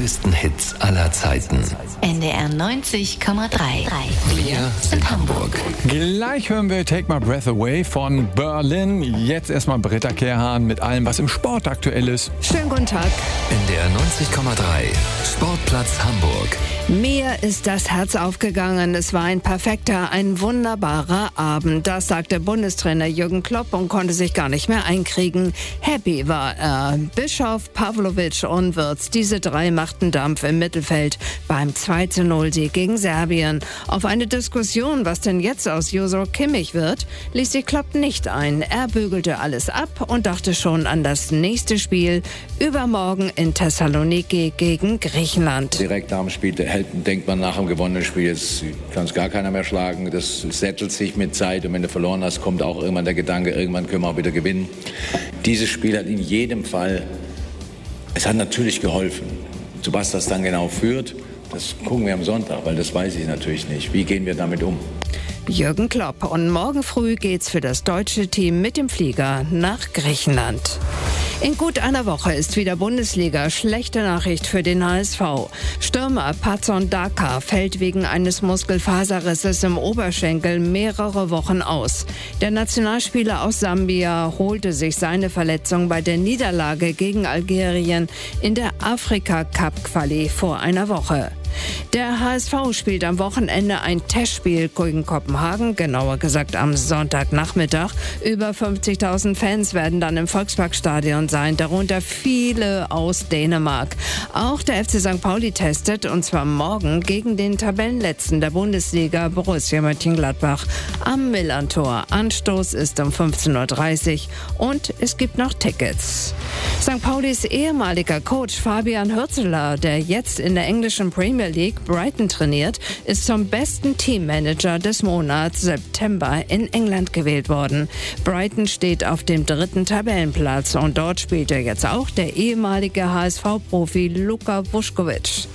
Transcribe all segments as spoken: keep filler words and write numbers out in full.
größten Hits aller Zeiten. N D R neunzig Komma drei. Wir sind Hamburg. Gleich hören wir Take My Breath Away von Berlin. Jetzt erstmal Britta Kehrhahn mit allem, was im Sport aktuell ist. Schönen guten Tag. N D R neunzig Komma drei. Sportplatz Hamburg. Mir ist das Herz aufgegangen. Es war ein perfekter, ein wunderbarer Abend. Das sagte Bundestrainer Jürgen Klopp und konnte sich gar nicht mehr einkriegen. Happy war er. Bischof, Pavlovic und Wirtz, diese drei machten Dampf im Mittelfeld beim zwei zu null Sieg gegen Serbien. Auf eine Diskussion, was denn jetzt aus Josua Kimmich wird, ließ sich Klopp nicht ein. Er bügelte alles ab und dachte schon an das nächste Spiel übermorgen in Thessaloniki gegen Griechenland. Direkt nach dem Spiel denkt man nach dem gewonnenen Spiel, jetzt kann es gar keiner mehr schlagen. Das settelt sich mit Zeit und wenn du verloren hast, kommt auch irgendwann der Gedanke, irgendwann können wir auch wieder gewinnen. Dieses Spiel hat in jedem Fall, es hat natürlich geholfen. Zu was das dann genau führt, das gucken wir am Sonntag, weil das weiß ich natürlich nicht. Wie gehen wir damit um? Jürgen Klopp. Und morgen früh geht's für das deutsche Team mit dem Flieger nach Griechenland. In gut einer Woche ist wieder Bundesliga. Schlechte Nachricht für den H S V. Stürmer Patson Daka fällt wegen eines Muskelfaserrisses im Oberschenkel mehrere Wochen aus. Der Nationalspieler aus Sambia holte sich seine Verletzung bei der Niederlage gegen Algerien in der Afrika-Cup-Quali vor einer Woche. Der H S V spielt am Wochenende ein Testspiel gegen Kopenhagen, genauer gesagt am Sonntagnachmittag. Über fünfzigtausend Fans werden dann im Volksparkstadion sein, darunter viele aus Dänemark. Auch der F C Sankt Pauli testet, und zwar morgen gegen den Tabellenletzten der Bundesliga, Borussia Mönchengladbach, am Millerntor. Anstoß ist um fünfzehn Uhr dreißig und es gibt noch Tickets. Sankt Paulis ehemaliger Coach Fabian Hürzeler, der jetzt in der englischen Premier League Brighton trainiert, ist zum besten Teammanager des Monats September in England gewählt worden. Brighton steht auf dem dritten Tabellenplatz und dort spielt er jetzt auch der ehemalige H S V-Profi Luka Vuskovic.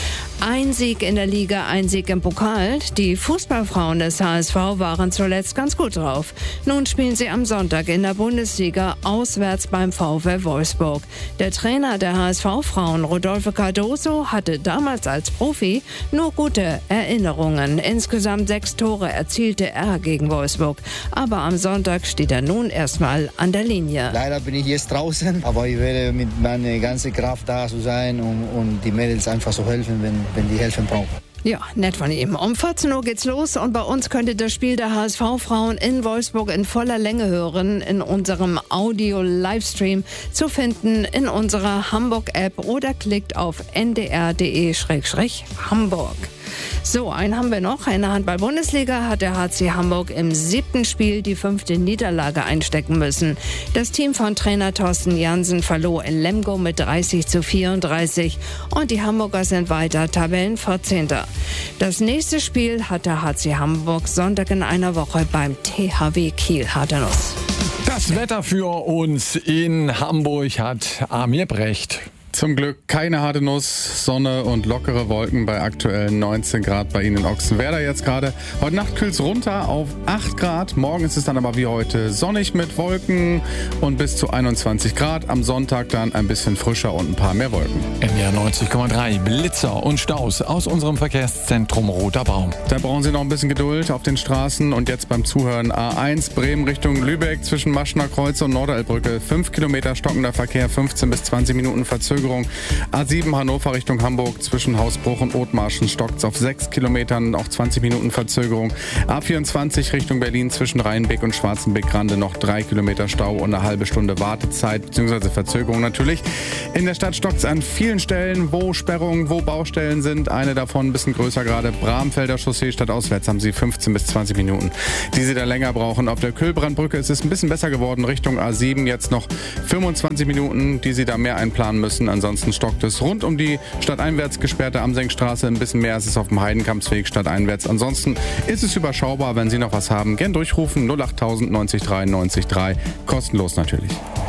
Ein Sieg in der Liga, ein Sieg im Pokal. Die Fußballfrauen des H S V waren zuletzt ganz gut drauf. Nun spielen sie am Sonntag in der Bundesliga auswärts beim VfL Wolfsburg. Der Trainer der H S V-Frauen, Rodolfo Cardoso, hatte damals als Profi nur gute Erinnerungen. Insgesamt sechs Tore erzielte er gegen Wolfsburg. Aber am Sonntag steht er nun erstmal an der Linie. Leider bin ich jetzt draußen, aber ich werde mit meiner ganzen Kraft da zu sein und, und die Mädels einfach so helfen, wenn wenn die helfen brauchen. Ja, nett von ihm. Um vierzehn Uhr geht's los und bei uns könnt ihr das Spiel der H S V-Frauen in Wolfsburg in voller Länge hören, in unserem Audio-Livestream zu finden in unserer Hamburg-App oder klickt auf n d r punkt d e slash hamburg. So, einen haben wir noch. In der Handball-Bundesliga hat der H C Hamburg im siebten Spiel die fünfte Niederlage einstecken müssen. Das Team von Trainer Thorsten Jansen verlor in Lemgo mit dreißig zu vierunddreißig und die Hamburger sind weiter Tabellenvierzehnter. Das nächste Spiel hat der H C Hamburg Sonntag in einer Woche beim T H W Kiel. Harte Nuss. Das Wetter für uns in Hamburg hat Amir Brecht. Zum Glück keine harte Nuss, Sonne und lockere Wolken bei aktuellen neunzehn Grad bei Ihnen in Ochsenwerder jetzt gerade. Heute Nacht kühlt es runter auf acht Grad. Morgen ist es dann aber wie heute sonnig mit Wolken und bis zu einundzwanzig Grad. Am Sonntag dann ein bisschen frischer und ein paar mehr Wolken. N D R neunzig Komma drei, Blitzer und Staus aus unserem Verkehrszentrum Roter Baum. Da brauchen Sie noch ein bisschen Geduld auf den Straßen und jetzt beim Zuhören A eins Bremen Richtung Lübeck zwischen Maschner Kreuz und Norderelbbrücke. fünf Kilometer stockender Verkehr, fünfzehn bis zwanzig Minuten Verzögerung. A sieben Hannover Richtung Hamburg zwischen Hausbruch und Othmarschen stockt auf sechs Kilometern, auch zwanzig Minuten Verzögerung. A vierundzwanzig Richtung Berlin zwischen Rheinbeck und Schwarzenbeck-Grande noch drei Kilometer Stau und eine halbe Stunde Wartezeit bzw. Verzögerung natürlich. In der Stadt stockt es an vielen Stellen, wo Sperrungen, wo Baustellen sind. Eine davon ein bisschen größer gerade. Bramfelder Chaussee stadtauswärts haben Sie fünfzehn bis zwanzig Minuten, die Sie da länger brauchen. Auf der Kühlbrandbrücke ist es ein bisschen besser geworden. Richtung A sieben jetzt noch fünfundzwanzig Minuten, die Sie da mehr einplanen müssen. Ansonsten stockt es rund um die stadteinwärts gesperrte Amsenkstraße. Ein bisschen mehr ist es auf dem Heidenkampsweg stadteinwärts. Ansonsten ist es überschaubar. Wenn Sie noch was haben, gern durchrufen. null acht null null neun drei neun drei. Kostenlos natürlich.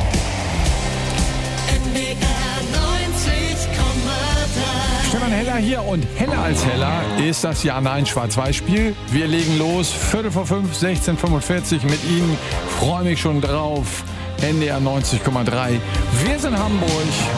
Stefan Heller hier und heller als heller ist das Ja-Nein-Schwarz-Weiß-Spiel. Wir legen los. Viertel vor fünf, sechzehn Uhr fünfundvierzig mit Ihnen. Freue mich schon drauf. N D R neunzig Komma drei. Wir sind Hamburg.